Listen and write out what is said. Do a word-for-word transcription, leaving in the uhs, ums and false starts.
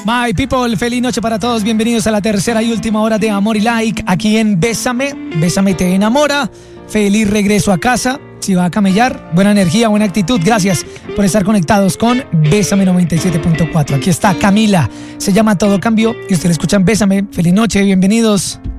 My people, feliz noche para todos. Bienvenidos a la tercera y última hora de Amor y Like aquí en Bésame. Bésame te enamora. Feliz regreso a casa. Si va a camellar, buena energía, buena actitud. Gracias por estar conectados con Bésame noventa y siete punto cuatro. Aquí está Camila. Se llama Todo Cambió y ustedes escuchan Bésame. Feliz noche, bienvenidos.